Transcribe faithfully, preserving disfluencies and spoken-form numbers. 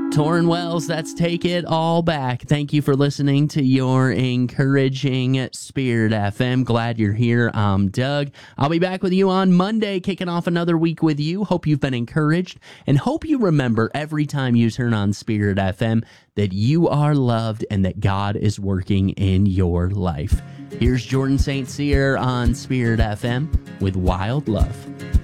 Torrin Wells, that's Take It All Back. Thank you for listening to your encouraging Spirit F M. Glad you're here. I'm Doug. I'll be back with you on Monday, kicking off another week with you. Hope you've been encouraged, and hope you remember every time you turn on Spirit F M that you are loved and that God is working in your life. Here's Jordan Saint Cyr on Spirit F M with Wild Love.